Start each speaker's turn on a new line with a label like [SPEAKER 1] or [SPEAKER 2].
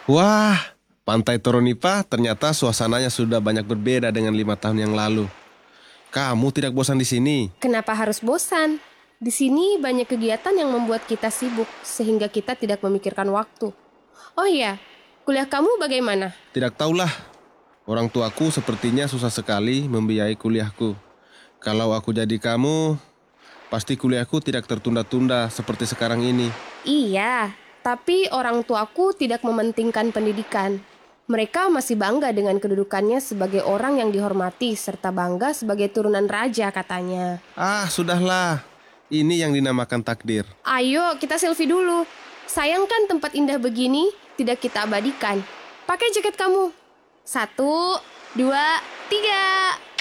[SPEAKER 1] Wah, Pantai Toronipa ternyata suasananya sudah banyak berbeda dengan 5 tahun yang lalu. Kamu tidak bosan di sini?
[SPEAKER 2] Kenapa harus bosan? Di sini banyak kegiatan yang membuat kita sibuk, sehingga kita tidak memikirkan waktu. Oh iya, kuliah kamu bagaimana?
[SPEAKER 1] Tidak tahulah. Orang tuaku sepertinya susah sekali membiayai kuliahku. Kalau aku jadi kamu, pasti kuliahku tidak tertunda-tunda seperti sekarang ini.
[SPEAKER 2] Iya, tapi orang tuaku tidak mementingkan pendidikan. Mereka masih bangga dengan kedudukannya sebagai orang yang dihormati, serta bangga sebagai turunan raja katanya.
[SPEAKER 1] Ah, sudahlah. Ini yang dinamakan takdir.
[SPEAKER 2] Ayo, kita selfie dulu. Sayang kan tempat indah begini tidak kita abadikan. Pakai jaket kamu. 1, 2, 3.